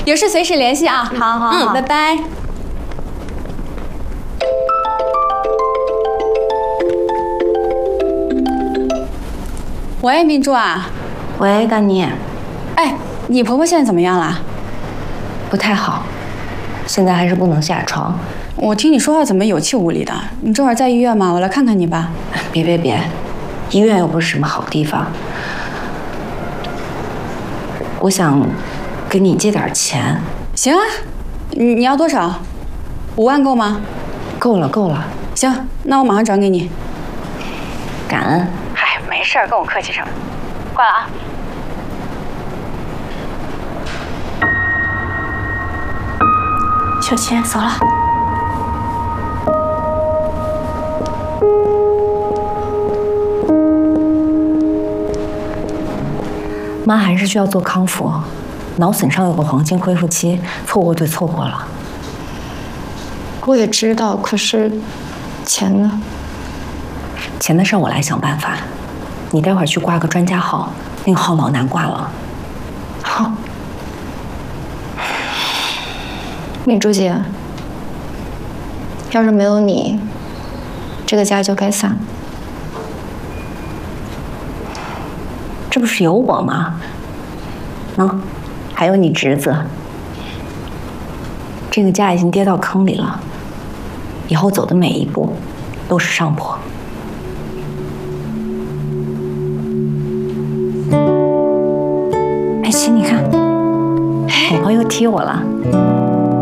有事随时联系啊。 好好好， 拜拜。喂，明珠啊。 喂，丹妮。 哎，你婆婆现在怎么样了？ 不太好，现在还是不能下床。 我听你说话怎么有气无力的？你这会儿在医院吗？我来看看你吧。 别，医院又不是什么好地方。我想跟你借点钱。 行啊，你要多少？5万够吗？ 够了。 行，那我马上转给你。 感恩。 嗨，没事儿，跟我客气什么？挂了啊。小琴，走了。 妈还是需要做康复，脑损伤有个黄金恢复期，错过就错过了。 我也知道，可是钱呢？ 钱的事我来想办法，你待会儿去挂个专家号，那个号老难挂了。 好。敏珠姐，要是没有你，这个家就该散了。 这不是有我吗？还有你侄子。这个家已经跌到坑里了，以后走的每一步都是上坡。哎，亲，你看，我朋友踢我了。